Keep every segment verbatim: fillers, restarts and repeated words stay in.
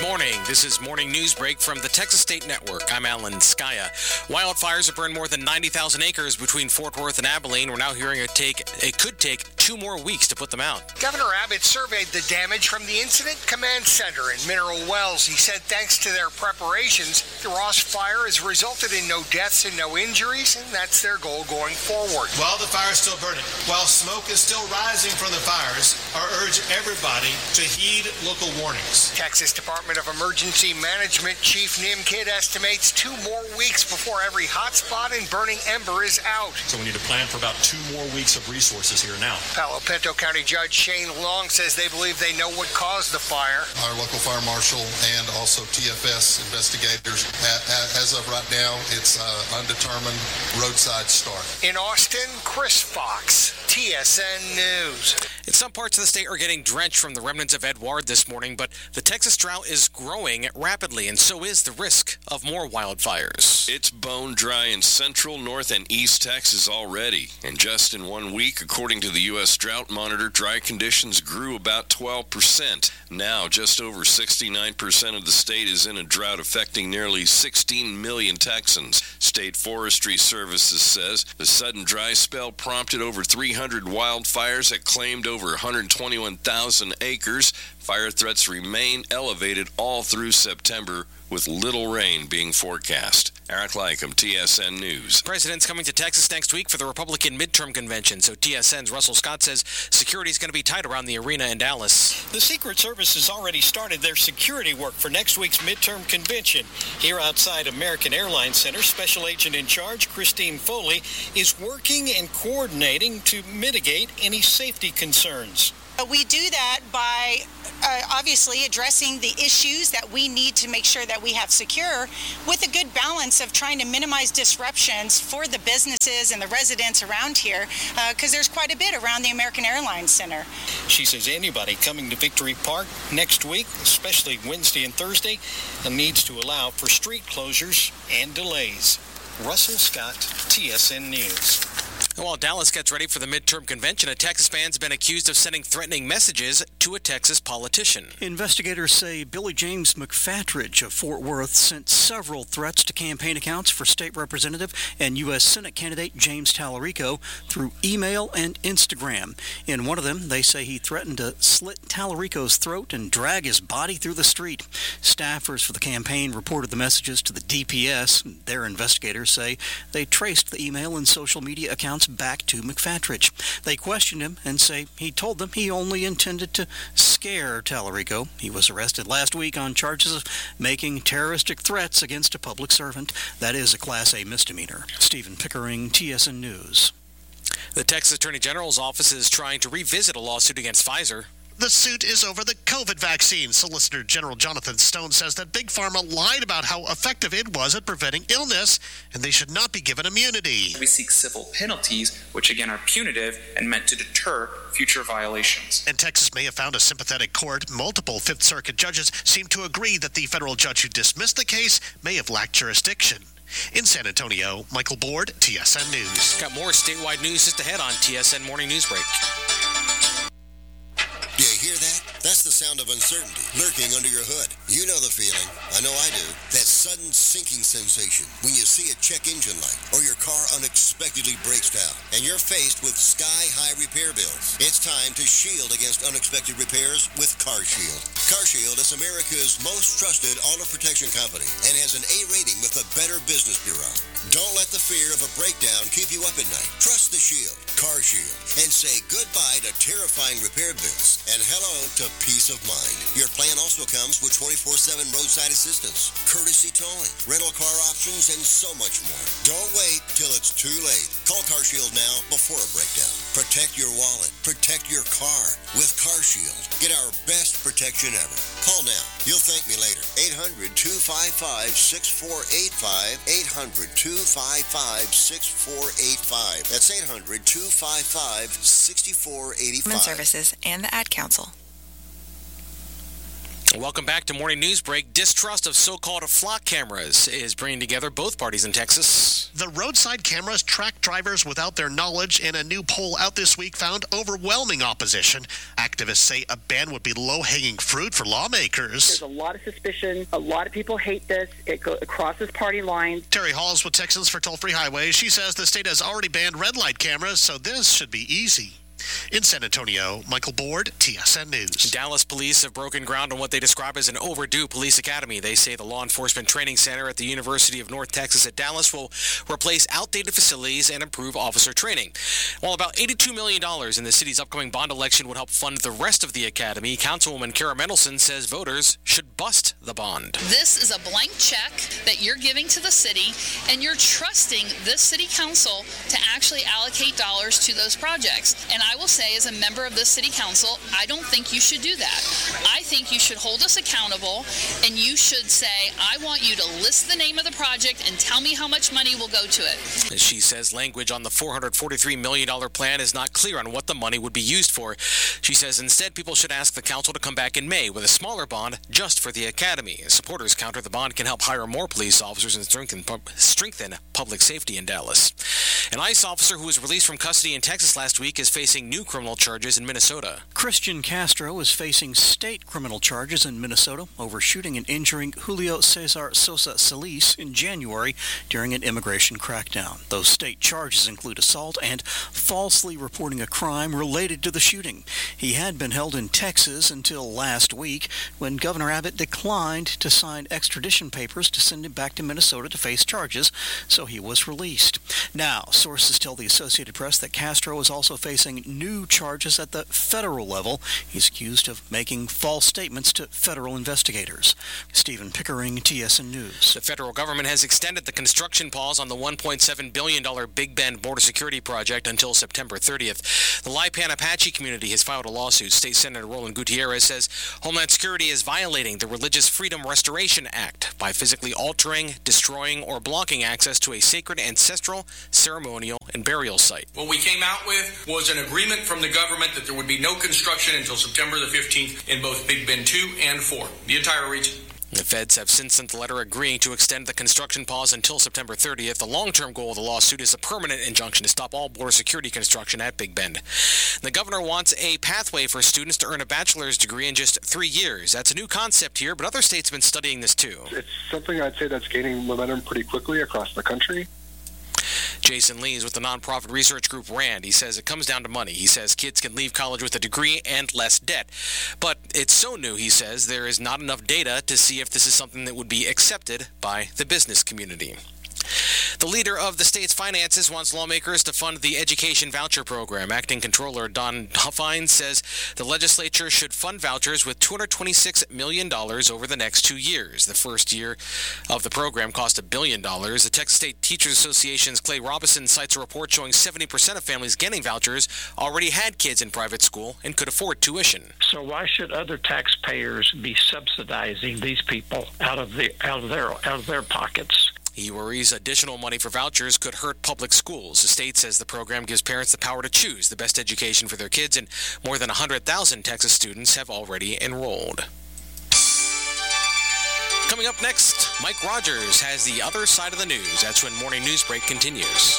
morning. This is Morning News Break from the Texas State Network. I'm Alan Skaya. Wildfires have burned more than ninety thousand acres between Fort Worth and Abilene. We're now hearing it take it could take two more weeks to put them out. Governor Abbott surveyed the damage from the Incident Command Center in Mineral Wells. He said thanks to their preparations, the Ross Fire has resulted in no deaths and no injuries, and that's their goal going forward. While the fire is still burning, while smoke is still rising from the fires, I urge everybody to heed local warnings. Texas Department of Emergency Management Chief Nim Kidd estimates two more weeks before every hotspot and burning ember is out. So we need to plan for about two more weeks of resources here now. Palo Pinto County Judge Shane Long says they believe they know what caused the fire. Our local fire marshal and also T F S investigators, as of right now, it's uh, undetermined roadside start. In Austin, Chris Fox, T S N News. In some parts of the state are getting drenched from the remnants of Ed Ward this morning, but the Texas drought is growing rapidly, and so is the risk of more wildfires. It's bone dry in central, north, and east Texas already. And just in one week, according to the U S Drought Monitor, dry conditions grew about twelve percent. Now, just over sixty-nine percent of the state is in a drought affecting nearly sixteen million Texans. State Forestry Services says the sudden dry spell prompted over three hundred wildfires that claimed over one hundred twenty-one thousand acres. Fire threats remain elevated all through September, with little rain being forecast. Eric Lycum, T S N News. The president's coming to Texas next week for the Republican midterm convention, so T S N's Russell Scott says security is going to be tight around the arena in Dallas. The Secret Service has already started their security work for next week's midterm convention. Here outside American Airlines Center, Special Agent in Charge Christine Foley is working and coordinating to mitigate any safety concerns. We do that by uh, obviously addressing the issues that we need to make sure that we have secure, with a good balance of trying to minimize disruptions for the businesses and the residents around here, because uh, there's quite a bit around the American Airlines Center. She says anybody coming to Victory Park next week, especially Wednesday and Thursday, needs to allow for street closures and delays. Russell Scott, T S N News. While Dallas gets ready for the midterm convention, a Texas man's been accused of sending threatening messages to a Texas politician. Investigators say Billy James McFatridge of Fort Worth sent several threats to campaign accounts for state representative and U S Senate candidate James Tallarico through email and Instagram. In one of them, they say he threatened to slit Tallarico's throat and drag his body through the street. Staffers for the campaign reported the messages to the D P S. Their investigators say they traced the email and social media accounts back to McFatridge. They questioned him and say he told them he only intended to scare Tallarico. He was arrested last week on charges of making terroristic threats against a public servant. That is a Class A misdemeanor. Stephen Pickering, T S N News. The Texas Attorney General's office is trying to revisit a lawsuit against Pfizer. The suit is over the COVID vaccine. Solicitor General Jonathan Stone says that Big Pharma lied about how effective it was at preventing illness, and they should not be given immunity. We seek civil penalties, which again are punitive and meant to deter future violations. And Texas may have found a sympathetic court. Multiple Fifth Circuit judges seem to agree that the federal judge who dismissed the case may have lacked jurisdiction. In San Antonio, Michael Board, T S N News. Got more statewide news just ahead on T S N Morning News Break. Do you hear that? That's the sound of uncertainty lurking under your hood. You know the feeling. I know I do. That sudden sinking sensation when you see a check engine light or your car unexpectedly breaks down and you're faced with sky-high repair bills. It's time to shield against unexpected repairs with CarShield. CarShield is America's most trusted auto protection company and has an A rating with the Better Business Bureau. Don't let the fear of a breakdown keep you up at night. Trust the Shield, CarShield, and say goodbye to terrifying repair bills and hello to peace of mind. Your plan also comes with twenty-four seven roadside assistance, courtesy towing, rental car options, and so much more. Don't wait till it's too late. Call CarShield now before a breakdown. Protect your wallet. Protect your car with CarShield. Get our best protection ever. Call now. You'll thank me later. eight hundred, two five five, six four eight five. eight hundred, two five five, six four eight five. That's eight hundred, two five five, six four eight five. Human Services and the Ad Council. Welcome back to Morning News Break. Distrust of so-called flock cameras is bringing together both parties in Texas. The roadside cameras track drivers without their knowledge, and a new poll out this week found overwhelming opposition. Activists say a ban would be low-hanging fruit for lawmakers. There's a lot of suspicion. A lot of people hate this. It, go, it crosses party lines. Terry Halls with Texans for Toll Free Highways. She says the state has already banned red light cameras, so this should be easy. In San Antonio, Michael Board, T S N News. Dallas police have broken ground on what they describe as an overdue police academy. They say the Law Enforcement Training Center at the University of North Texas at Dallas will replace outdated facilities and improve officer training. While about eighty-two million dollars in the city's upcoming bond election would help fund the rest of the academy, Councilwoman Kara Mendelson says voters should bust the bond. This is a blank check that you're giving to the city, and you're trusting this city council to actually allocate dollars to those projects. And I will say, as a member of this city council, I don't think you should do that. I think you should hold us accountable, and you should say, I want you to list the name of the project and tell me how much money will go to it. She says language on the four hundred forty-three million dollars plan is not clear on what the money would be used for. She says instead people should ask the council to come back in May with a smaller bond just for the academy. Supporters counter the bond can help hire more police officers and strengthen, strengthen public safety in Dallas. An ICE officer who was released from custody in Texas last week is facing new criminal charges in Minnesota. Christian Castro is facing state criminal charges in Minnesota over shooting and injuring Julio Cesar Sosa Solis in January during an immigration crackdown. Those state charges include assault and falsely reporting a crime related to the shooting. He had been held in Texas until last week when Governor Abbott declined to sign extradition papers to send him back to Minnesota to face charges, so he was released. Now, sources tell the Associated Press that Castro is also facing new charges at the federal level. He's accused of making false statements to federal investigators. Stephen Pickering, T S N News. The federal government has extended the construction pause on the one point seven billion dollars Big Bend border security project until September thirtieth. The Lipan Apache community has filed a lawsuit. State Senator Roland Gutierrez says Homeland Security is violating the Religious Freedom Restoration Act by physically altering, destroying, or blocking access to a sacred ancestral, ceremonial, and burial site. What we came out with was an agreement from the government that there would be no construction until September the fifteenth in both Big Bend two and four, the entire region. The feds have since sent a letter agreeing to extend the construction pause until September thirtieth. The long-term goal of the lawsuit is a permanent injunction to stop all border security construction at Big Bend. The governor wants a pathway for students to earn a bachelor's degree in just three years. That's a new concept here, but other states have been studying this too. It's something I'd say that's gaining momentum pretty quickly across the country. Jason Lee is with the nonprofit research group RAND. He says it comes down to money. He says kids can leave college with a degree and less debt. But it's so new, he says, there is not enough data to see if this is something that would be accepted by the business community. The leader of the state's finances wants lawmakers to fund the education voucher program. Acting Controller Don Huffine says the legislature should fund vouchers with two hundred twenty-six million dollars over the next two years. The first year of the program cost a billion dollars. The Texas State Teachers Association's Clay Robinson cites a report showing seventy percent of families getting vouchers already had kids in private school and could afford tuition. So why should other taxpayers be subsidizing these people out of the out of their out of their pockets? He worries additional money for vouchers could hurt public schools. The state says the program gives parents the power to choose the best education for their kids, and more than one hundred thousand Texas students have already enrolled. Coming up next, Mike Rogers has the other side of the news. That's when Morning News Break continues.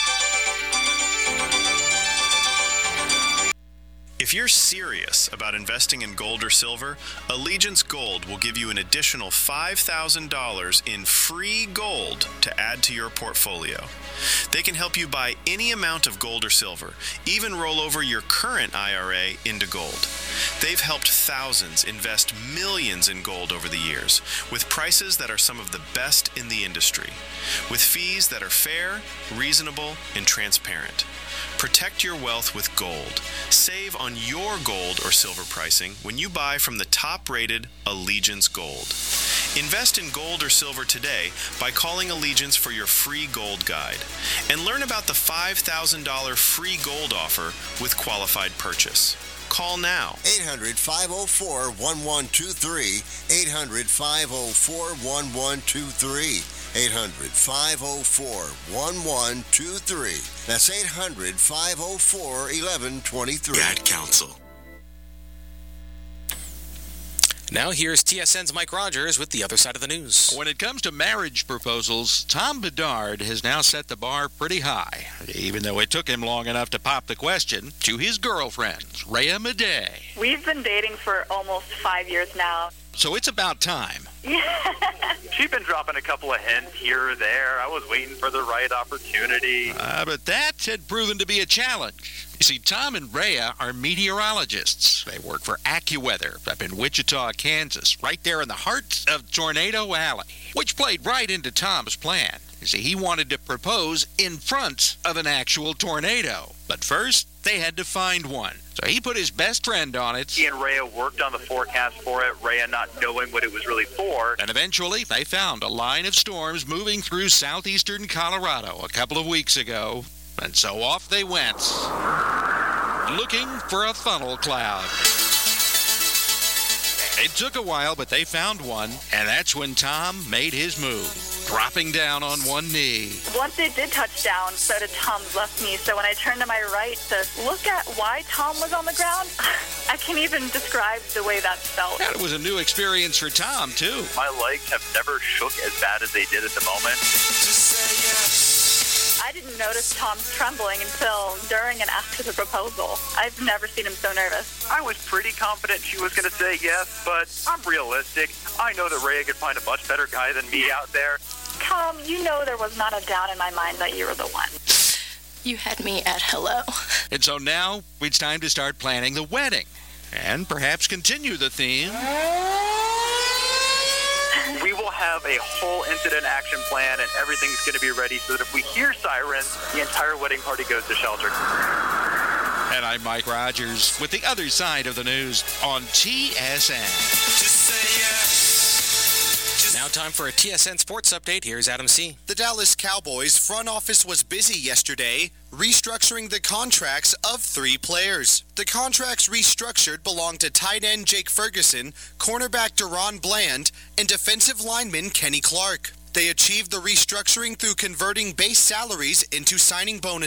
If you're serious about investing in gold or silver, Allegiance Gold will give you an additional five thousand dollars in free gold to add to your portfolio. They can help you buy any amount of gold or silver, even roll over your current I R A into gold. They've helped thousands invest millions in gold over the years, with prices that are some of the best in the industry, with fees that are fair, reasonable, and transparent. Protect your wealth with gold. Save on your gold or silver pricing when you buy from the top-rated Allegiance Gold. Invest in gold or silver today by calling Allegiance for your free gold guide. And learn about the five thousand dollars free gold offer with qualified purchase. Call now. eight hundred, five oh four, one one two three. eight hundred, five oh four, one one two three. eight hundred, five oh four, one one two three. That's eight hundred, five oh four, one one two three. Ad Council. Now here's T S N's Mike Rogers with the other side of the news. When it comes to marriage proposals, Tom Bedard has now set the bar pretty high, even though it took him long enough to pop the question to his girlfriends, Rhea Madej. We've been dating for almost five years now. So it's about time. Yeah. She's been dropping a couple of hints here or there. I was waiting for the right opportunity. Uh, but that had proven to be a challenge. You see, Tom and Rhea are meteorologists. They work for AccuWeather up in Wichita, Kansas, right there in the heart of Tornado Alley, which played right into Tom's plan. You see, he wanted to propose in front of an actual tornado. But first, they had to find one. So he put his best friend on it. He and Rhea worked on the forecast for it, Rhea not knowing what it was really for. And eventually, they found a line of storms moving through southeastern Colorado a couple of weeks ago. And so off they went, looking for a funnel cloud. It took a while, but they found one, and that's when Tom made his move, dropping down on one knee. Once it did touch down, so did Tom's left knee. So when I turned to my right to look at why Tom was on the ground, I can't even describe the way that felt. And it was a new experience for Tom, too. My legs have never shook as bad as they did at the moment. Just say yes. I didn't notice Tom trembling until during and after the proposal. I've never seen him so nervous. I was pretty confident she was going to say yes, but I'm realistic. I know that Rhea could find a much better guy than me out there. Tom, you know there was not a doubt in my mind that you were the one. You had me at hello. And so now it's time to start planning the wedding and perhaps continue the theme. We will have a whole incident action plan, and everything's going to be ready so that if we hear sirens, the entire wedding party goes to shelter. And I'm Mike Rogers with the other side of the news on T S N. Just say yes. Now time for a T S N Sports Update. Here's Adam C. The Dallas Cowboys front office was busy yesterday restructuring the contracts of three players. The contracts restructured belong to tight end Jake Ferguson, cornerback Deron Bland, and defensive lineman Kenny Clark. They achieved the restructuring through converting base salaries into signing bonuses.